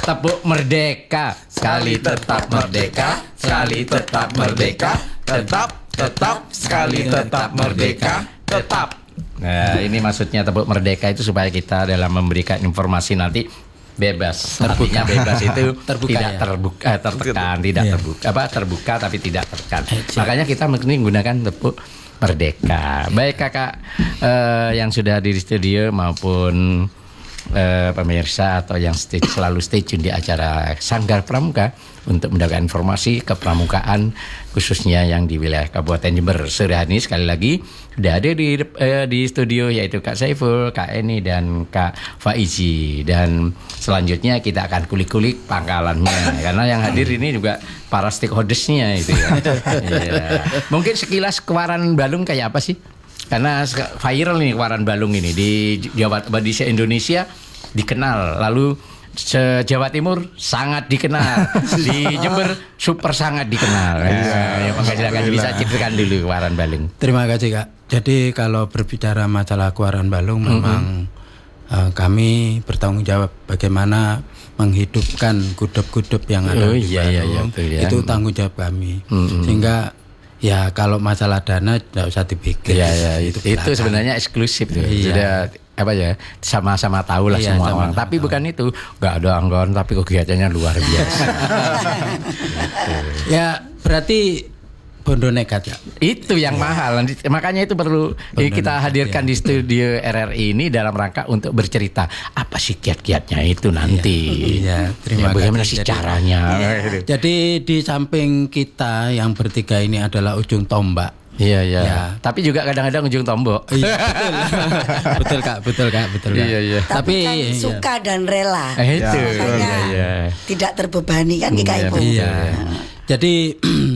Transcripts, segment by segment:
Tepuk merdeka, sekali tetap merdeka, sekali tetap merdeka, tetap sekali tetap merdeka, tetap. Nah, ini maksudnya tepuk merdeka itu supaya kita dalam memberikan informasi nanti bebas. Artinya bebas itu tidak tertekan, tidak terbuka tapi tidak tertekan. Makanya kita menggunakan tepuk merdeka. Baik kakak yang sudah di studio maupun pemirsa atau yang selalu stay tune di acara Sanggar Pramuka untuk mendapatkan informasi kepramukaan khususnya yang di wilayah Kabupaten Jember. Sore hari ini sekali lagi sudah ada di studio yaitu Kak Saiful, Kak Eni dan Kak Faizi, dan selanjutnya kita akan kulik-kulik pangkalannya karena yang hadir ini juga para stakeholdersnya itu ya. Mungkin sekilas Kewaran Balung kayak apa sih? Karena viral nih Kewaran Balung ini di Jawa, di Indonesia dikenal, lalu Jawa Timur sangat dikenal, di Jember super sangat dikenal. Ya, silakan bisa ceritakan dulu Kewaran Balung. Terima kasih Kak. Jadi kalau berbicara masalah Kewaran Balung memang kami bertanggung jawab bagaimana menghidupkan gudup-gudup yang ada di Balung. Itu tanggung jawab kami. Sehingga ya kalau masalah dana tidak usah dipikir. Itu sebenarnya eksklusif tuh. Sudah apa ya, sama-sama tahu lah semua orang. Tapi bukan itu, nggak ada anggaran tapi kegiatannya luar biasa. Ya berarti bondo nekat ya. Itu yang mahal. Makanya itu perlu kita hadirkan di studio RRI ini dalam rangka untuk bercerita apa sih kiat-kiatnya itu nanti. Terima kasih. Bagaimana sih caranya? Jadi di samping kita yang bertiga ini adalah ujung tombak. Iya. Tapi juga kadang-kadang ujung tombok. Iya, betul kak. Iya. Tapi kan suka dan rela. Itu. Tidak terbebani kan Kak Ibu. Iya. Jadi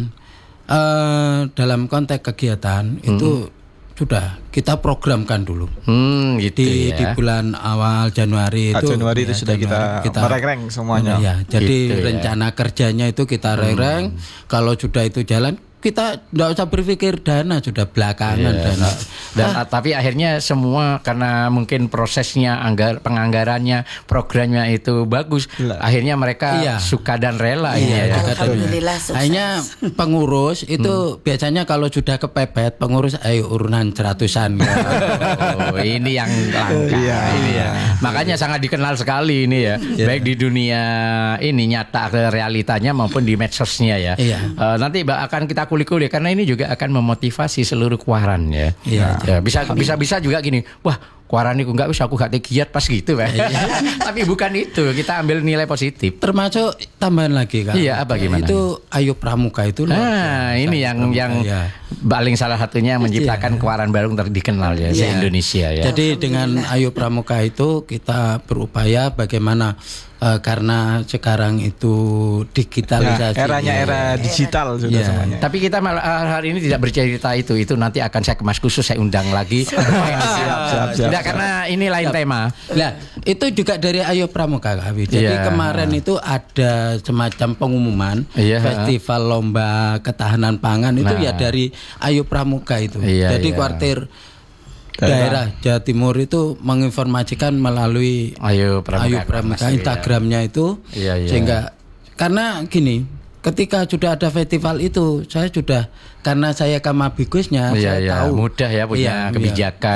dalam konteks kegiatan itu sudah kita programkan dulu. Di bulan awal Januari itu. Januari itu sudah kita mereng semuanya. Jadi rencana kerjanya itu kita reng. Kalau sudah itu jalan, kita tidak usah berpikir dana, sudah belakangan dana. Dan tapi akhirnya semua karena mungkin prosesnya penganggarannya, programnya itu bagus. Akhirnya mereka suka dan rela. Alhamdulillah sukses. Hanya pengurus itu biasanya kalau sudah kepepet pengurus ayo urunan 100-an. Ini yang langka. Makanya sangat dikenal sekali ini ya. Baik di dunia ini nyata realitanya maupun di medsosnya ya. Nanti akan kita kulik-kulik karena ini juga akan memotivasi seluruh Kewaran ya. Bisa juga gini, wah Kewaran itu enggak bisa aku gak giat pas gitu tapi bukan itu, kita ambil nilai positif. Termasuk tambahan lagi Kak. Apa gimana? Itu Ayo Pramuka itu ini yang paling salah satunya menciptakan Kewaran Balung terdikenal ya se-Indonesia ya. Jadi dengan Ayo Pramuka itu kita berupaya bagaimana karena sekarang itu digitalisasi. Eranya era digital sudah semuanya. Tapi kita hari ini tidak bercerita itu nanti akan saya kemas khusus, saya undang lagi. Siap. Tidak, karena ini lain tema. Nah, itu juga dari Ayo Pramuka Kak Abi. Jadi kemarin itu ada semacam pengumuman festival lomba ketahanan pangan itu ya dari Ayo Pramuka itu. Jadi kuartir daerah Jawa Timur itu menginformasikan melalui Ayo Pramuka Instagramnya itu sehingga karena gini, ketika sudah ada festival itu saya sudah, karena saya kamabigusnya saya tahu mudah ya punya kebijakan.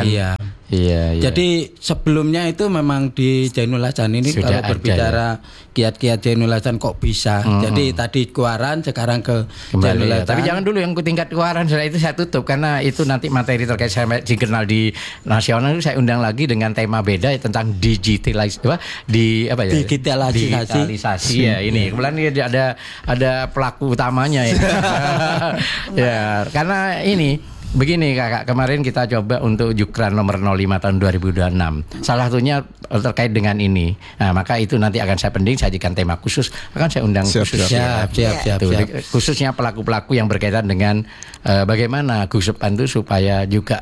Jadi sebelumnya itu memang di Jainul Hasan ini sudah kalau berbicara kiat-kiat Jainul Hasan kok bisa. Jadi tadi Kewaran, sekarang ke Jainul Hasan. Tapi jangan dulu yang tingkat Kewaran, setelah itu saya tutup karena itu nanti materi terkait saya dikenal di nasional itu saya undang lagi dengan tema beda tentang digitalisasi ya ini. Kemudian ada pelaku utamanya ya. Karena ini begini Kakak, kemarin kita coba untuk Jukran nomor 05 tahun 2026. Salah satunya terkait dengan ini. Nah, maka itu nanti akan saya pending, saya jadikan tema khusus. Akan saya undang khusus. Siap. Khususnya pelaku-pelaku yang berkaitan dengan bagaimana gusupan itu supaya juga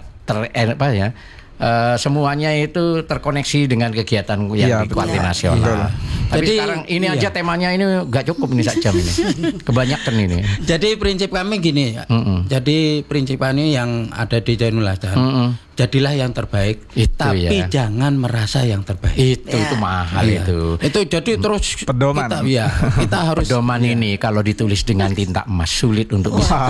semuanya itu terkoneksi dengan kegiatan yang di kuartir nasional. Tapi sekarang ini aja temanya ini nggak cukup nih sak jam ini. Kebanyakan ini. Jadi prinsip kami gini ya. Jadi prinsipnya yang ada di Zainul Azhar. Jadilah yang terbaik, tapi jangan merasa yang terbaik. Itu mahal itu. Itu jadi terus pedoman. Kita harus pedoman ini kalau ditulis dengan tinta emas sulit untuk bisa.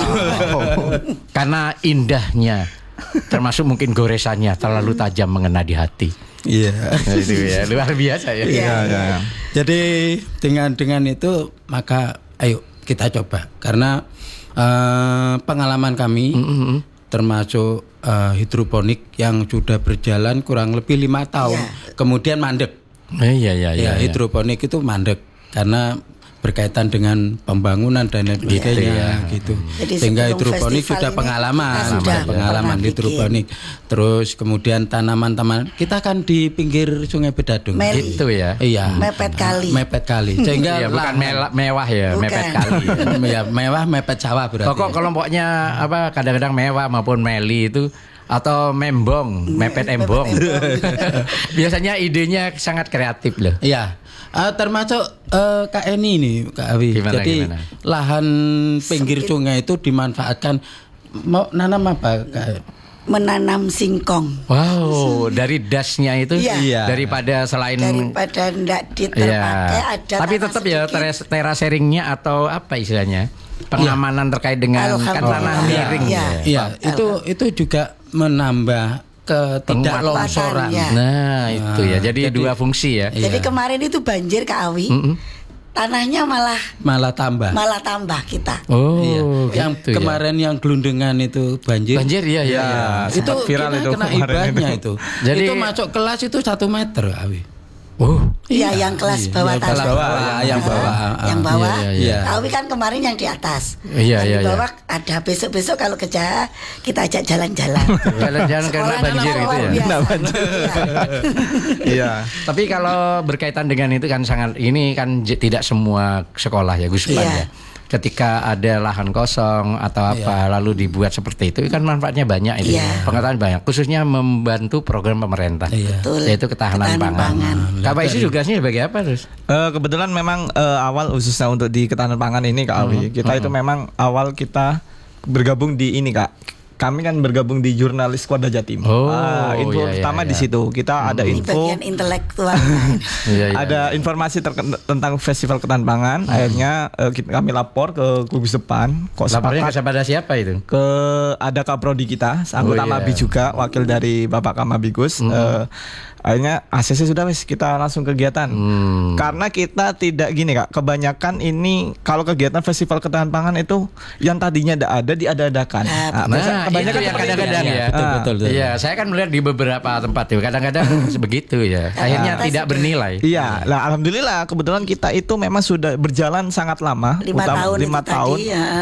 Karena indahnya, termasuk mungkin goresannya terlalu tajam mengena di hati. Iya. Itu ya luar biasa ya. Iya. Jadi dengan itu maka ayo kita coba karena pengalaman kami termasuk hidroponik yang sudah berjalan kurang lebih 5 tahun, kemudian mandek. Iya. Hidroponik itu mandek karena berkaitan dengan pembangunan dan lain sebagainya gitu. Jadi sehingga hidroponik sudah pengalaman hidroponik. Terus kemudian tanaman-tanaman kita kan di pinggir Sungai Bedadung. Itu ya. Iya. Mepet kali. Sehingga bukan mewah ya, bukan. Mepet kali. Ya, mewah mepet sawah berarti. Pokok kelompoknya apa kadang-kadang mewah maupun meli itu atau mepet embong. Biasanya idenya sangat kreatif loh. Iya. Termasuk Kak Eni ini Kak Awi. Jadi lahan pinggir sungai itu dimanfaatkan mau nanam apa Kak? Menanam singkong. Wow, dari dasnya itu daripada enggak diterpakai ada. Tapi tetap ya terasering-nya atau apa istilahnya? Pengamanan terkait dengan tanah miring. Iya, itu juga menambah ketidaklongsoran. Nah, itu ya. Jadi dua fungsi ya. Jadi kemarin itu banjir Kak Awi. Tanahnya malah tambah kita. Oh, iya. Yang gitu kemarin yang gelundungan itu banjir. Ya. Itu viral itu kena ibahnya itu. Jadi itu masuk kelas itu 1 meter Kak Awi. Iya, yang kelas bawah tanah. Yang bawah. Iya. Awi kan kemarin yang di atas. Iya. Di bawah ada besok kalau kerja kita ajak jalan-jalan. Jalan-jalan karena banjir itu ya. Iya. Tapi kalau berkaitan dengan itu kan ini kan tidak semua sekolah ya Gus Pan ya. Ketika ada lahan kosong atau apa lalu dibuat seperti itu kan manfaatnya banyak itu. Pengetahuan banyak khususnya membantu program pemerintah yaitu ketahanan pangan. Kak Pak Isi tugasnya sebagai apa terus? Kebetulan memang awal khususnya untuk di ketahanan pangan ini Kak Awi. Kita itu memang awal kita bergabung di ini Kak. Kami kan bergabung di jurnalis Kuarda Jatim. Info pertama di situ kita ada info bagian intelektual. Ada informasi tentang festival ketahanan pangan. Akhirnya kami lapor ke gugus depan. Lapornya kepada siapa itu? Ada Kaprodi kita, anggota Mabi juga, wakil dari Bapak Kamabigus. Akhirnya ACC sudah kita langsung kegiatan. Karena kita tidak gini Kak, kebanyakan ini kalau kegiatan festival ketahanan pangan itu yang tadinya ada diada-adakan. Kebanyakan yang kadang-kadang ya. Betul. Iya, saya kan melihat di beberapa tempat ya. Kadang-kadang begitu ya. Akhirnya tidak bernilai. Iya, lah alhamdulillah kebetulan kita itu memang sudah berjalan sangat lama, 5 tahun.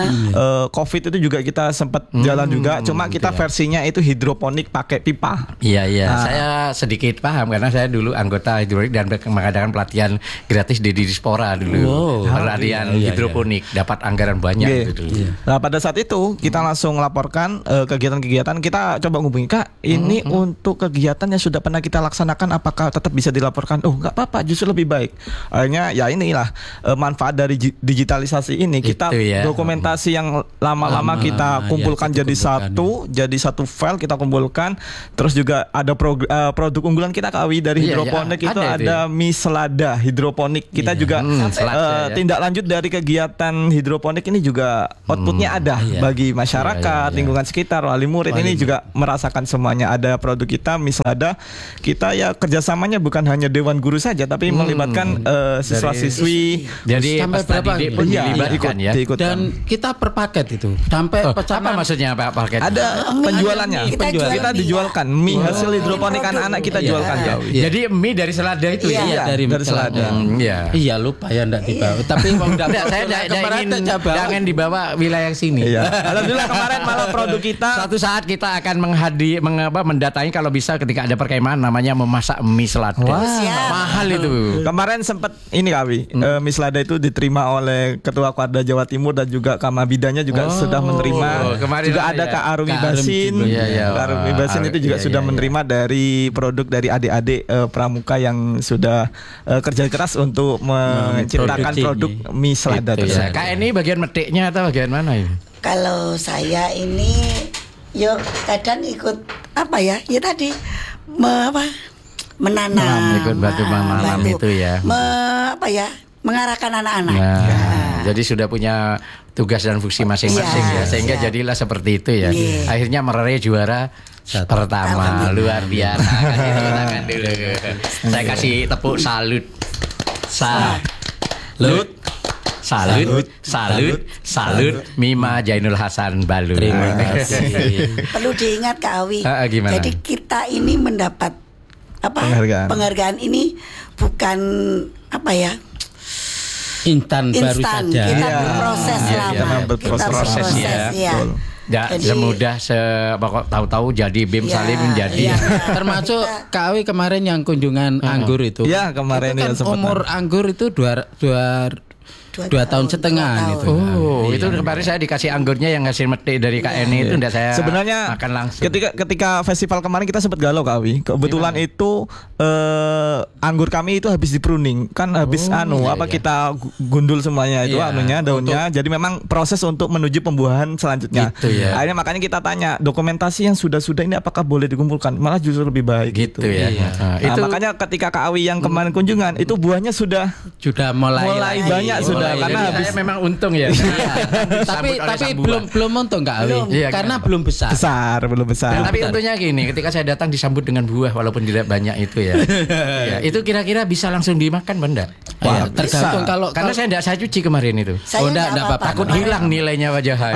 Covid itu juga kita sempat jalan juga. Cuma kita versinya itu hidroponik pakai pipa. Iya. Saya sedikit paham karena saya dulu anggota hidroponik dan mengadakan pelatihan gratis di Dispora dulu. Pelatihan hidroponik dapat anggaran banyak gitu. Nah, pada saat itu kita langsung laporkan kegiatan-kegiatan, kita coba ngubungi Kak, ini untuk kegiatan yang sudah pernah kita laksanakan apakah tetap bisa dilaporkan? Nggak apa-apa, justru lebih baik. Akhirnya ya inilah manfaat dari digitalisasi ini. Kita dokumentasi yang lama-lama kita kumpulkan jadi satu file kita kumpulkan. Terus juga ada produk unggulan kita Kak Awi dari hidroponik itu ada mie selada hidroponik. Kita juga tindak lanjut dari kegiatan hidroponik ini juga outputnya ada bagi masyarakat, lingkungan sekitar, wali murid ini juga merasakan semuanya. Ada produk kita misalnya kita ya kerjasamanya bukan hanya dewan guru saja tapi melibatkan siswa-siswi. Jadi sampai berapa pun dilibatkan ya. Dan kita per paket itu sampai apa maksudnya Pak paket? Ada penjualannya. Kita dijualkan mie hasil hidroponik anak-anak kita jualkan. Jadi mie dari selada itu ya? Dari selada. Iya lupa ya enggak dibawa. Tapi saya jangan dibawa wilayah sini. Alhamdulillah kemarin malah produk kita suatu saat kita akan mendatangi kalau bisa ketika ada perkemahan namanya memasak mie selada. Mahal itu. Kemarin sempat ini Kawi, mie selada itu diterima oleh Ketua Kuarda Jawa Timur dan juga Kamabidanya juga sudah menerima. Juga ada Kak Arumi Basin. Kak Arumi Basin itu juga sudah menerima dari produk dari adik-adik pramuka yang sudah kerja keras untuk menciptakan produk mie selada tersebut. Kak ini bagian metiknya atau bagian mana ini? Kalau saya ini yo kadang ikut apa ya? Ya tadi menanam. Ikut bantu menanam itu ya. Mengarahkan anak-anak. Jadi sudah punya tugas dan fungsi masing-masing ya. Sehingga jadilah seperti itu ya. Akhirnya meraih juara pertama. Luar biasa. Kasih tepuk tangan dulu. Saya kasih tepuk salut. Salut Mima Jainul Hasan Balu. Terima kasih. Perlu diingat Kak Awi. Gimana? Jadi kita ini mendapat penghargaan ini bukan instan baru saja. Kita berproses lama. Kita berproses ya. Jadi, semudah pokok tahu-tahu jadi BEM Salim menjadi. Termasuk Kak Awi kemarin yang kunjungan anggur itu. Iya, kemarin itu kan umur anggur itu 2 tahun setengah itu. Itu kemarin saya dikasih anggurnya yang hasil metik dari Kak Eni itu enggak saya sebenarnya makan langsung. Ketika festival kemarin kita sempat galau Kak Awi. Kebetulan itu anggur kami itu habis di pruning. Kan habis kita gundul semuanya itu daunnya. Jadi memang proses untuk menuju pembuahan selanjutnya. Gitu, ya. Akhirnya makanya kita tanya dokumentasi yang sudah ini apakah boleh dikumpulkan? Malah justru lebih baik gitu ya. Itu makanya ketika Kak Awi yang kemarin kunjungan itu buahnya sudah mulai banyak sudah. Karena saya memang untung ya. tapi belum untung Kak Awi. Karena belum besar. Belum besar. Tapi untungnya gini, ketika saya datang disambut dengan buah walaupun tidak banyak itu ya. Itu kira-kira bisa langsung dimakan benda? Tergantung karena saya cuci kemarin itu. Enggak apa-apa. Takut hilang nilainya wajah saya.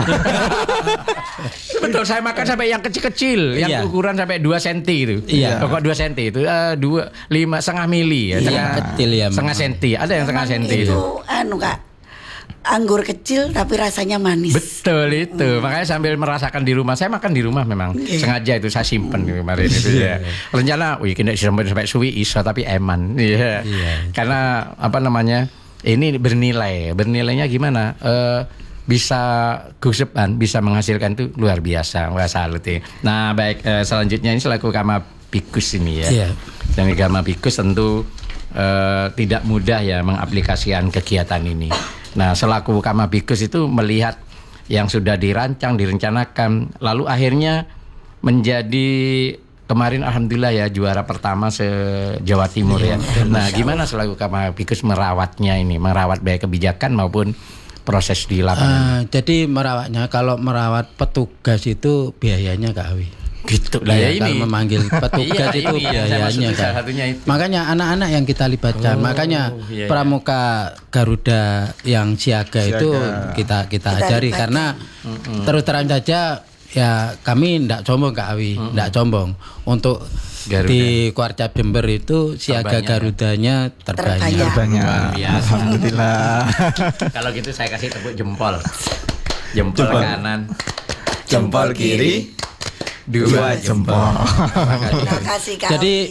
Betul, saya makan sampai yang kecil-kecil, yang ukuran sampai 2 cm itu. Pokok 2 cm itu 5,5 mili ya. Kecil ya. Setengah senti, ada yang setengah senti itu. Kak, anggur kecil tapi rasanya manis. Betul itu. Makanya sambil merasakan di rumah, saya makan di rumah memang. Sengaja itu saya simpen kemarin itu ya. Rencana, kena sampai suwi iso tapi eman. Karena ini bernilainya gimana? Bisa gusepan, bisa menghasilkan itu luar biasa. Wah, salut ya. Nah, baik, selanjutnya ini selaku Kamabikus ini ya. Dan Kamabikus tentu tidak mudah ya mengaplikasikan kegiatan ini. Nah, selaku Kamabikus itu melihat yang sudah dirancang, direncanakan, lalu akhirnya menjadi kemarin alhamdulillah ya juara pertama se-Jawa Timur ya. Nah, gimana selaku Kamabikus merawatnya ini, merawat baik kebijakan maupun proses di lapangan? Jadi merawatnya, kalau merawat petugas itu biayanya Kak Awi. Gitu lah ya, ini memanggil petugas itu biayanya kan. Makanya anak-anak yang kita libatkan, makanya pramuka Garuda yang siaga itu kita ajari karena terus terang saja ya kami ndak sombong Kak Awi, ndak sombong. Untuk Garuda. Di Kuarcap Jember itu siaga Garudanya terbanyak. Alhamdulillah. Kalau gitu saya kasih tepuk jempol. Jempol kanan, jempol kiri, 2 jempol. Terima kasih Kak.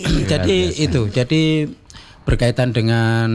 Jadi berkaitan dengan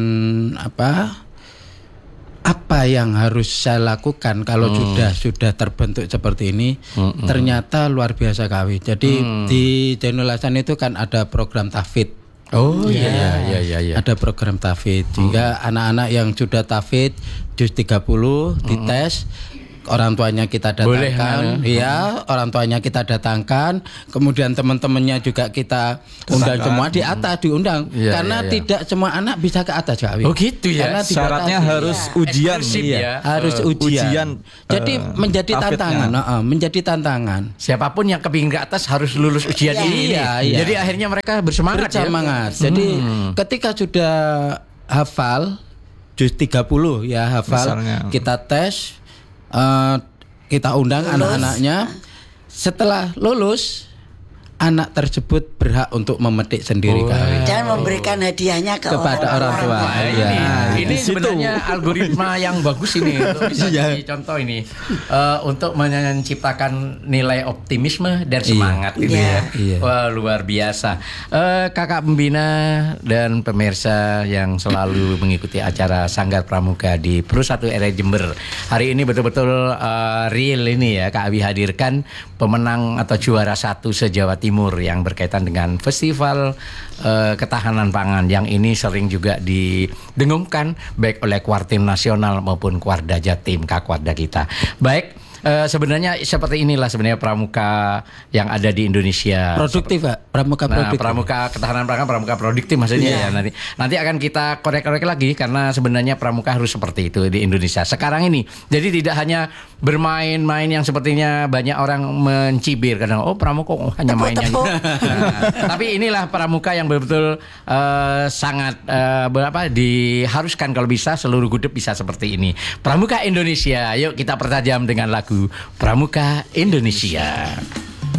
apa yang harus saya lakukan kalau sudah terbentuk seperti ini, ternyata luar biasa Kak Awi. Jadi di Jainul Hasan itu kan ada program tahfidz. Ada program tahfidz sehingga anak-anak yang sudah tahfidz juz 30 dites. Orang tuanya kita datangkan, orang tuanya kita datangkan, kemudian teman-temannya juga kita undang semua di atas diundang, karena tidak semua anak bisa ke atas Kak Awi. Oh gitu ya. Karena syaratnya harus ujian, harus ujian. Jadi menjadi tantangan, Siapapun yang kepingin ke atas harus lulus ujian ini. Jadi akhirnya mereka bersemangat. Jadi ketika sudah hafal juz 30 hafal, kita tes. Kita undang anak-anaknya. Setelah lulus, anak tersebut berhak untuk memetik sendiri Kak Awi. Dan memberikan hadiahnya kepada orang tua. Ini sebenarnya algoritma yang bagus ini untuk bisa jadi contoh ini untuk menciptakan nilai optimisme dan semangat gitu ya. Wah, luar biasa. Kakak pembina dan pemirsa yang selalu mengikuti acara Sanggar Pramuka di Pro 1 RRI Jember. Hari ini betul-betul real ini ya Kak Awi hadirkan pemenang atau juara 1 se-Jawa Timur Timur yang berkaitan dengan festival ketahanan pangan yang ini sering juga didengungkan baik oleh Kuartim Nasional maupun Kuarda Jatim, Kakwarda kita. Baik, sebenarnya seperti inilah sebenarnya pramuka yang ada di Indonesia. Produktif, Pak. Pramuka produktif. Pramuka ketahanan pangan, pramuka produktif maksudnya ya. Nanti akan kita korek-korek lagi karena sebenarnya pramuka harus seperti itu di Indonesia sekarang ini. Jadi tidak hanya bermain-main yang sepertinya banyak orang mencibir kadang pramuka hanya mainnya. Tapi inilah pramuka yang betul-betul sangat diharuskan kalau bisa seluruh gudeg bisa seperti ini. Pramuka Indonesia. Yuk kita pertajam dengan lagu Pramuka Indonesia.